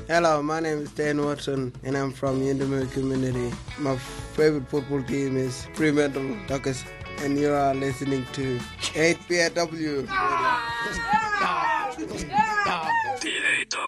Hello, my name is Dan Watson and I'm from Yindamur community. My favorite football team is Fremantle Dockers and you are listening to 8PW.